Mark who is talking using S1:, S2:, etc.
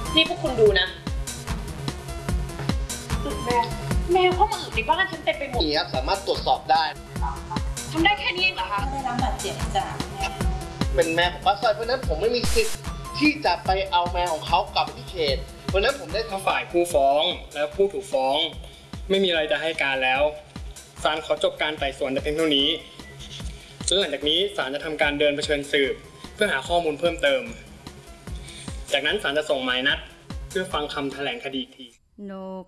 S1: นี่พวกคุณดูนะแมวเข้ามาอึในบ้านฉันเต็มไปหมด
S2: นี่ครับสามารถตรวจสอบได้
S1: ทำได้แค่นี้เองเหรอคะ
S3: ได้รับบาดเจ็บจากแมว
S2: เป็นแมวของป้าสร้อยเพราะนั้นผมไม่มีสิทธิ์ที่จะไปเอาแมวของเขากลับไปที่เขตเพราะนั้นผมได้
S4: ถ้าฝ่ายผู้ฟ้องและผู้ถูกฟ้องไม่มีอะไรจะให้การแล้วศาลขอจบการไต่สวนแต่เพียงเท่านี้และหลังจากนี้ศาลจะทำการเดินเผชิญสืบเพื่อหาข้อมูลเพิ่มเติมจากนั้นศาลจะส่งหมายนัดเพื่อฟังคำแถลงคดีอีกที
S5: นก